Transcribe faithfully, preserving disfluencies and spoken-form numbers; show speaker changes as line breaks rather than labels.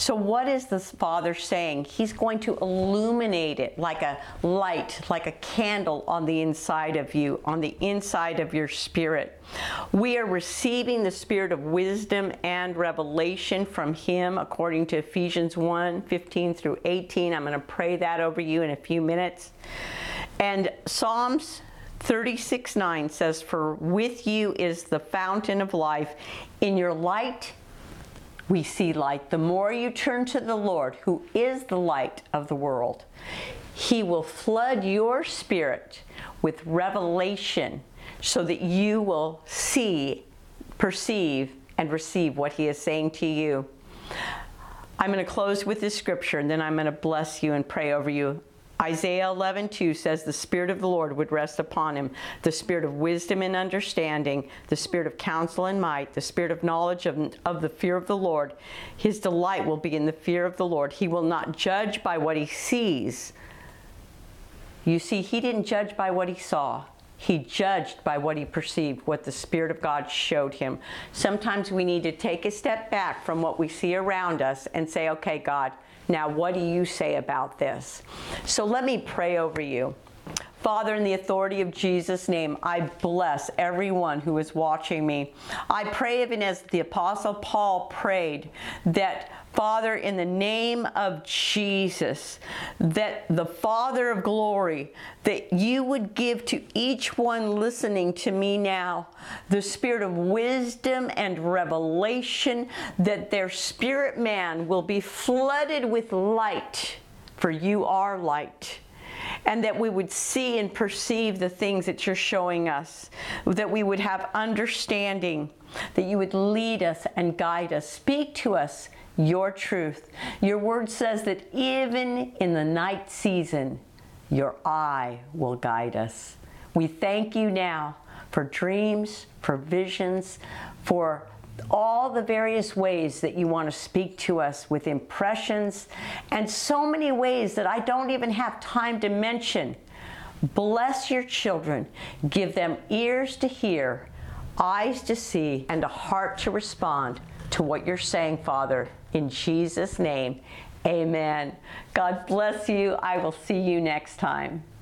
So what is this Father saying? He's going to illuminate it like a light, like a candle on the inside of you, on the inside of your spirit. We are receiving the spirit of wisdom and revelation from Him, according to Ephesians one, fifteen through eighteen. I'm going to pray that over you in a few minutes. And Psalms thirty-six nine says, "For with you is the fountain of life. In your light we see light." The more you turn to the Lord, who is the light of the world, He will flood your spirit with revelation so that you will see, perceive, and receive what He is saying to you. I'm going to close with this scripture, and then I'm going to bless you and pray over you. Isaiah eleven two says, "The Spirit of the Lord would rest upon Him, the Spirit of wisdom and understanding, the Spirit of counsel and might, the Spirit of knowledge of, of the fear of the Lord. His delight will be in the fear of the Lord. He will not judge by what He sees." You see, He didn't judge by what He saw. He judged by what He perceived, what the Spirit of God showed Him. Sometimes we need to take a step back from what we see around us and say, "Okay, God, now what do you say about this?" So let me pray over you. Father, in the authority of Jesus' name, I bless everyone who is watching me. I pray, even as the Apostle Paul prayed, that, Father, in the name of Jesus, that the Father of glory, that you would give to each one listening to me now the spirit of wisdom and revelation, that their spirit man will be flooded with light, for you are light. And that we would see and perceive the things that you're showing us, that we would have understanding, that you would lead us and guide us. Speak to us your truth. Your word says that even in the night season, your eye will guide us. We thank you now for dreams, for visions, for all the various ways that you want to speak to us with impressions, and so many ways that I don't even have time to mention. Bless your children. Give them ears to hear, eyes to see, and a heart to respond to what you're saying, Father. In Jesus' name, amen. God bless you. I will see you next time.